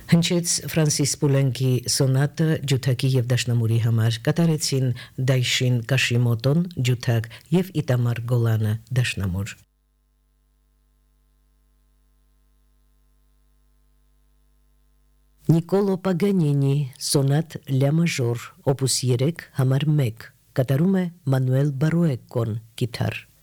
Հնչեց Ֆրանսիս Պուլենկի սոնատը ջութակի եւ դաշնամուրի համար, կատարեցին Դայշին Կաշիմոտոն ջութակ եւ Իտամար Գոլանը դաշնամուր։ Նիկոլո Պագանինի սոնատ լա մաժոր, օպուս 3, համար 1, կատարում է Մանուել Բարոեկոն, կիթառ։